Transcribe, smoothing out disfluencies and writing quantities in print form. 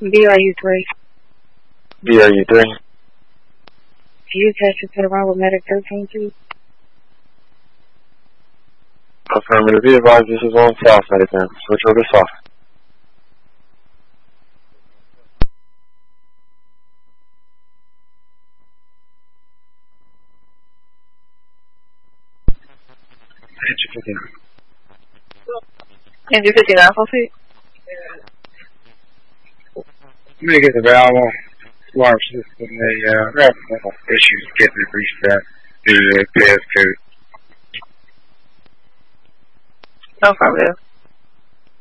BRU3. BRU3. Can you attach it to the run with Medic 13, please? Affirmative. Be advised, this is on South Medic 10. Switch over to South. Engine 59, full feet. I'm going to get the valve on alarm system. They have issues getting it reset due to the pass code. No problem.